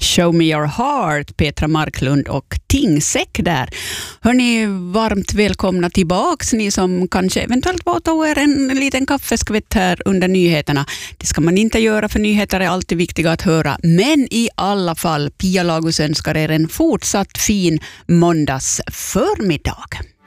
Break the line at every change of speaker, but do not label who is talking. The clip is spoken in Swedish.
Show Me Your Heart, Petra Marklund och Tingsek där. Hörni, varmt välkomna tillbaks, ni som kanske eventuellt var ta er en liten kaffeskvätt här under nyheterna. Det ska man inte göra, för nyheter är alltid viktiga att höra. Men i alla fall, Pia Lagus önskar er en fortsatt fin måndags förmiddag.